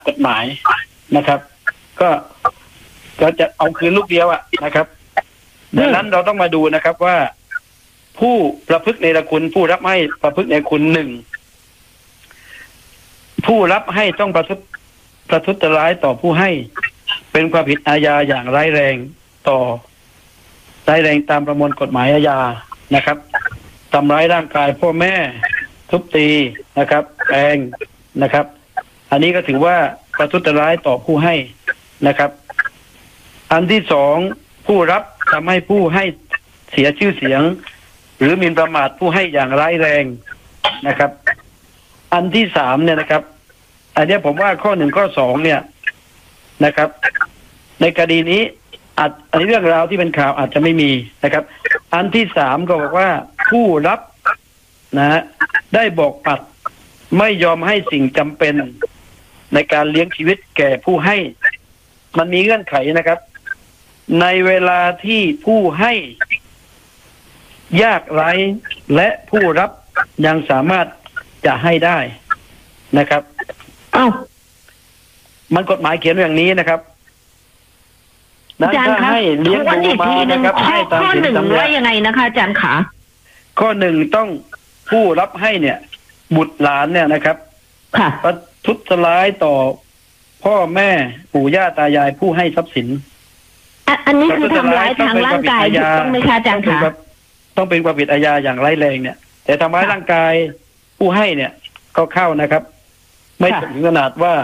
กฎหมายนะครับก็จะเอาคืนลูกเดียวนะครับดังนั้นเราต้องมาดูนะครับว่าผู้ประพฤติเนรคุณผู้รับให้ประพฤติเนรคุณหนึ่งผู้รับให้ต้องประทุษร้ายต่อผู้ให้เป็นความผิดอาญาอย่างร้ายแรงตามประมวลกฎหมายอาญานะครับทำร้ายร่างกายพ่อแม่ทุบตีนะครับแทงนะครับอันนี้ก็ถือว่าประทุษร้ายต่อผู้ให้นะครับอันที่สองผู้รับทำให้ผู้ให้เสียชื่อเสียงหรือหมิ่นประมาทผู้ให้อย่างร้ายแรงนะครับอันที่สามเนี่ยนะครับอันนี้ผมว่าข้อหนึ่งข้อสองเนี่ยนะครับในคดีนี้อันนี้เรื่องราวที่เป็นข่าวอาจจะไม่มีนะครับอันที่สามก็บอกว่าผู้รับนะได้บอกปัดไม่ยอมให้สิ่งจำเป็นในการเลี้ยงชีวิตแก่ผู้ให้มันมีเงื่อนไขนะครับในเวลาที่ผู้ให้ยากไร้และผู้รับยังสามารถจะให้ได้นะครับมันกฎหมายเขียนอย่างนี้นะครับอาจารย์คะให้เลี้ยงดูมานะครับให้ตามข้อหนึ่งว่ายังไงนะคะอาจารย์ขาข้อหนึ่งต้องผู้รับให้เนี่ยบุตรหลานเนี่ยนะครับประทุษร้ายต่อพ่อแม่ปู่ย่าตายายผู้ให้ทรัพย์สินอันนี้คือทำร้ายทางร่างกายถูกต้องไหมคะอาจารย์คะต้องเป็นความผิดอาญาอย่างร้ายแรงเนี่ยแต่ทำร้ายร่างกายผู้ให้เนี่ยก็เข้านะครับไม่ถึงขนาดว่า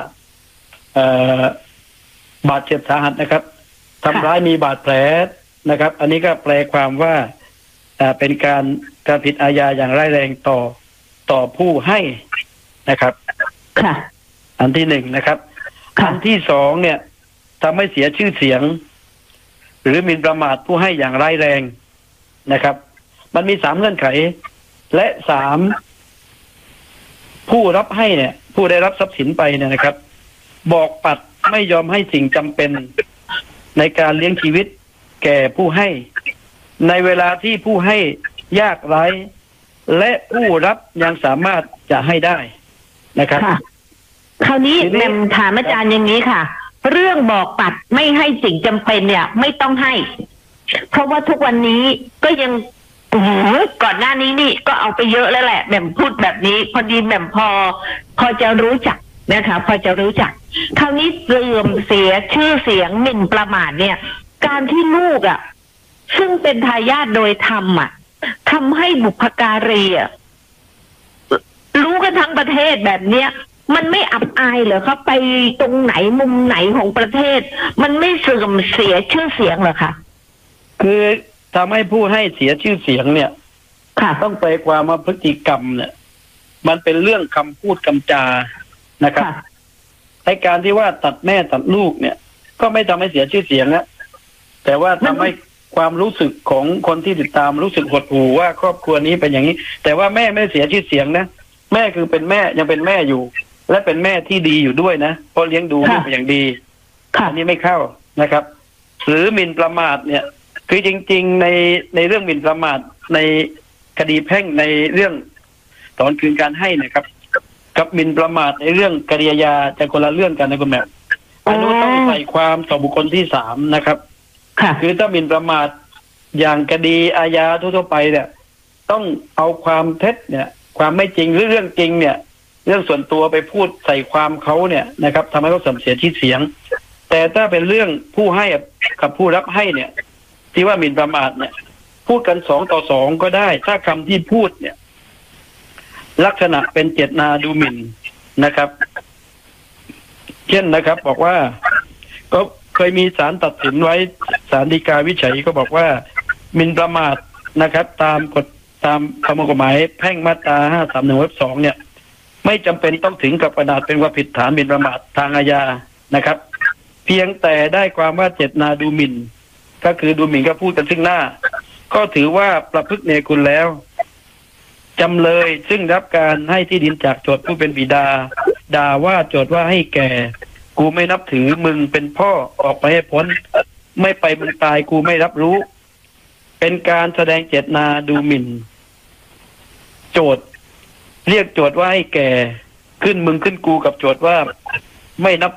บาดเจ็บสาหัสนะครับทำร้ายมีบาดแผลนะครับอันนี้ก็แปลความว่าเป็นการผิดอาญาอย่างร้ายแรงต่อผู้ให้นะครับอันที่หนึ่งนะครับอันที่สองเนี่ยทำให้เสียชื่อเสียงหรือหมิ่นประมาทผู้ให้อย่างร้ายแรงนะครับมันมีสามเงื่อนไขและสามผู้รับให้เนี่ยผู้ได้รับทรัพย์สินไปเนี่ยนะครับบอกปัดไม่ยอมให้สิ่งจำเป็นในการเลี้ยงชีวิตแก่ผู้ให้ในเวลาที่ผู้ให้ยากไร้และผู้รับยังสามารถจะให้ได้นะครับคราวนี้แม่ถามอาจารย์อย่างนี้ค่ะเรื่องบอกปัดไม่ให้สิ่งจำเป็นเนี่ยไม่ต้องให้เพราะว่าทุกวันนี้ก็ยังก่อนหน้านี้นี่ก็เอาไปเยอะแล้วแหละแม่พูดแบบนี้พอดีแม่พอจะรู้จักนะคะพอจะรู้จักคราวนี้เสื่อมเสียชื่อเสียงหมิ่นประมาทเนี่ยการที่ลูกซึ่งเป็นทายาทโดยธรรมทำให้บุพการีรู้กันทั้งประเทศแบบเนี้ยมันไม่อับอายเหรอครับไปตรงไหนมุมไหนของประเทศมันไม่เสื่อมเสียชื่อเสียงเหรอคะคือทำให้ผู้ให้เสียชื่อเสียงเนี่ยต้องไปความว่าพฤติกรรมเนี่ยมันเป็นเรื่องคำพูดคำจานะครับในการที่ว่าตัดแม่ตัดลูกเนี่ยก็ไม่ทำให้เสียชื่อเสียงนะแต่ว่าทำให้ความรู้สึกของคนที่ติดตามรู้สึกหดหู่ว่าครอบครัวนี้เป็นอย่างนี้แต่ว่าแม่ไม่เสียชื่อเสียงนะแม่คือเป็นแม่ยังเป็นแม่อยู่และเป็นแม่ที่ดีอยู่ด้วยนะเพราะเลี้ยงดูลูกอย่างดีอันนี้ไม่เข้านะครับหรือหมิ่นประมาทเนี่ยคือจริงๆในเรื่องหมิ่นประมาทในคดีแพ่งในเรื่องถอนคืนการให้นะครับกับหมิ่นประมาทในเรื่องคดีอาญาจะคนละเรื่องกันนะคุณแม่อันนู้นต้องใส่ความต่อบุคคลที่สามนะครับคือถ้าหมิ่นประมาทอย่างคดีอาญาทั่วไปเนี่ยต้องเอาความเท็จเนี่ยความไม่จริงหรือเรื่องจริงเนี่ยเรื่องส่วนตัวไปพูดใส่ความเขาเนี่ยนะครับทำให้เขาเสื่อมเสียชื่อเสียงแต่ถ้าเป็นเรื่องผู้ให้กับผู้รับให้เนี่ยที่ว่าหมิ่นประมาทเนี่ยพูดกัน2-2ก็ได้ถ้าคำที่พูดเนี่ยลักษณะเป็นเจตนาดูหมิ่นนะครับเช่นนะครับบอกว่าก็เคยมีศาลตัดสินไว้ศาลฎีกาวิจัยก็บอกว่าหมิ่นประมาทนะครับตามประมวลกฎหมายแพ่งมาตรา531 วรรค 2เนี่ยไม่จำเป็นต้องถึงกับขนาดเป็นความผิดฐานหมิ่นประมาททางอาญานะครับเพียงแต่ได้ความว่าเจตนาดูหมิ่นก็คือดูหมิ่นก็พูดกันซึ่งหน้าก็ถือว่าประพฤติเนรคุณแล้วจำเลยซึ่งรับการให้ที่ดินจากโจทก์ผู้เป็นบิดาด่าว่าโจทก์ว่าให้แก่กูไม่นับถือมึงเป็นพ่อออกไปให้พ้นไม่ไปมึงตายกูไม่รับรู้เป็นการแสดงเจตนาดูหมิ่นโจทก์เรียกโจทก์ว่าให้แก่ขึ้นมึงขึ้นกูกับโจทก์ว่าไม่นับ